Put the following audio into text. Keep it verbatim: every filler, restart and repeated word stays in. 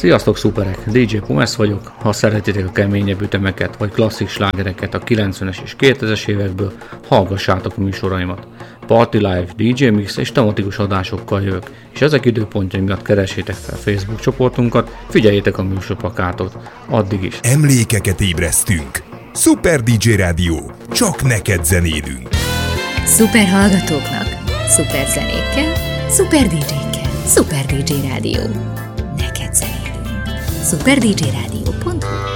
Sziasztok, szuperek! dé dzsé Pumes vagyok. Ha szeretitek a keményebb ütemeket vagy klasszik slágereket a kilencvenes és kétezres évekből, hallgassátok a műsoraimat. Party Live, dé dzsé Mix és tematikus adásokkal jövök, és ezek időpontjai miatt keresétek fel Facebook csoportunkat, figyeljétek a műsorplakátot. Addig is. Emlékeket ébresztünk. Szuper dé dzsé Rádió. Csak neked zenélünk. Szuper hallgatóknak, szuper zenékkel, szuper dé dzsékkel, Szuper dé dzsé Rádió. Neked zenélünk. Szuper dé dzsé Rádió.